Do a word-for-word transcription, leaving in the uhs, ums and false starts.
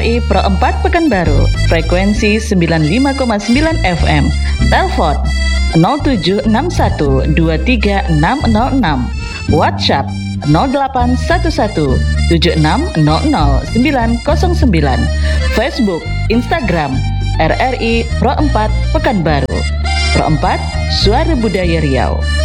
R I Pro empat Pekanbaru, frekuensi sembilan puluh lima koma sembilan F M. Telepon nol tujuh enam satu dua tiga enam nol enam. WhatsApp nol delapan satu satu tujuh enam nol nol sembilan nol sembilan. Facebook, Instagram R R I Pro empat Pekanbaru. Pro empat, Suara Budaya Riau.